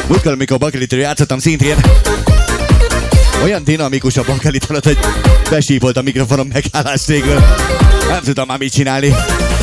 Múltkor, amikor bakelitről játszottam szintén, olyan dinamikus a bakelit alatt, hogy besípolt a mikrofonom megállás végül. Nem tudtam már mit csinálni.